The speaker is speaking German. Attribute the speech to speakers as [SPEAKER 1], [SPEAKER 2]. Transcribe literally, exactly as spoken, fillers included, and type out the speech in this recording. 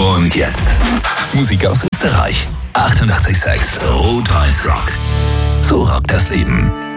[SPEAKER 1] Und jetzt Musik aus Österreich. achtundachtzig Komma sechs Rot-Weiß Rock. So rockt das Leben.